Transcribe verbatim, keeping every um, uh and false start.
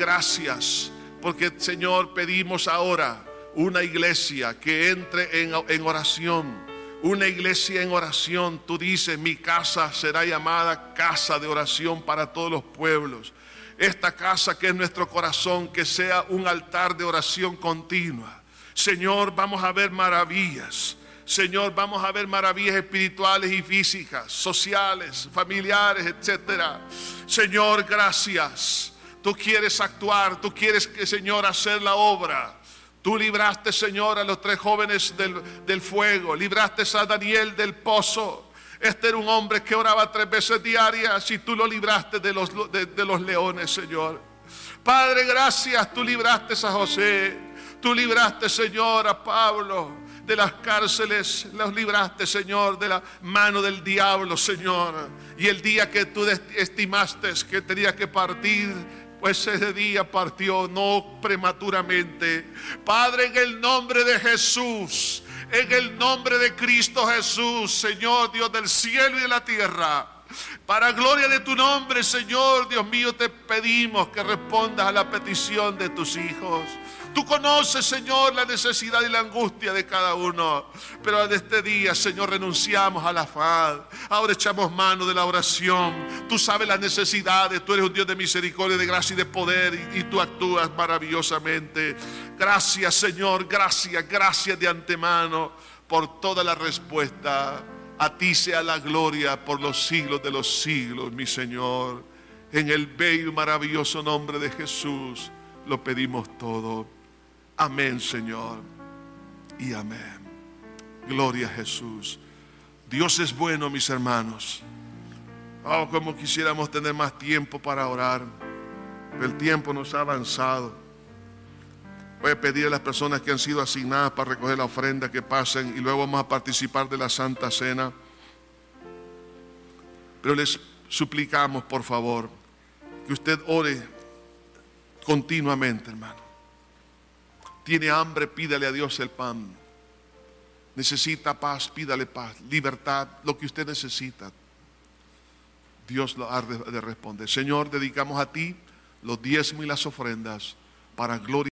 gracias, porque Señor pedimos ahora una iglesia que entre en, en oración. Una iglesia en oración. Tú dices, mi casa será llamada casa de oración para todos los pueblos. Esta casa que es nuestro corazón, que sea un altar de oración continua. Señor, vamos a ver maravillas. Señor, vamos a ver maravillas espirituales y físicas, sociales, familiares, etcétera. Señor, gracias. Tú quieres actuar, tú quieres, que Señor, hacer la obra. Tú libraste, Señor, a los tres jóvenes del, del fuego. Libraste a Daniel del pozo. Este era un hombre que oraba tres veces diarias y tú lo libraste de los, de, de los leones, Señor. Padre, gracias. Tú libraste a José. Tú libraste, Señor, a Pablo de las cárceles. Los libraste, Señor, de la mano del diablo, Señor. Y el día que tú estimaste que tenía que partir, pues ese día partió, no prematuramente. Padre, en el nombre de Jesús, en el nombre de Cristo Jesús, Señor, Dios del cielo y de la tierra, para gloria de tu nombre, Señor, Dios mío, te pedimos que respondas a la petición de tus hijos. Tú conoces, Señor, la necesidad y la angustia de cada uno. Pero en este día, Señor, renunciamos al afán. Ahora echamos mano de la oración. Tú sabes las necesidades. Tú eres un Dios de misericordia, de gracia y de poder. Y, y tú actúas maravillosamente. Gracias, Señor. Gracias, gracias de antemano por toda la respuesta. A ti sea la gloria por los siglos de los siglos, mi Señor. En el bello y maravilloso nombre de Jesús lo pedimos todo. Amén, Señor, y amén. Gloria a Jesús. Dios es bueno, mis hermanos. Oh, como quisiéramos tener más tiempo para orar. El tiempo nos ha avanzado. Voy a pedir a las personas que han sido asignadas para recoger la ofrenda que pasen y luego vamos a participar de la Santa Cena. Pero les suplicamos, por favor, que usted ore continuamente, hermano. Tiene hambre, pídale a Dios el pan. Necesita paz, pídale paz, libertad, lo que usted necesita. Dios lo ha de responder. Señor, dedicamos a ti los diezmos y las ofrendas para gloria.